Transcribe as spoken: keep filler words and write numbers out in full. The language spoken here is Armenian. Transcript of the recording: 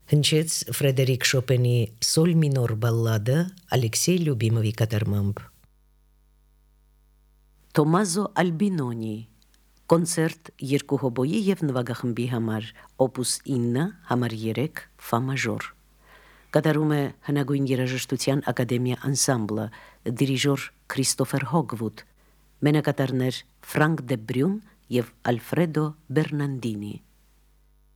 Հնչեց Ֆրեդերիկ Շոպենի Սոլ մինոր բալլադը Ալեքսեյ Լյուբիմովի կատարմամբ։ Թոմազո Ալբինոնի կոնցերտ երկու հոբոյի և նվագախմբի համար, օպուս ինը, համար երեք, ֆա մաժոր։ Կատարում է հնագույն երաժշտության ակադեմիա անսամբլը, դիրիժոր Քրիստոֆեր Հոգվուդ, մենակատարներ Ֆրանկ դե Բրյուն և Ալֆրեդո Բերնանդինի։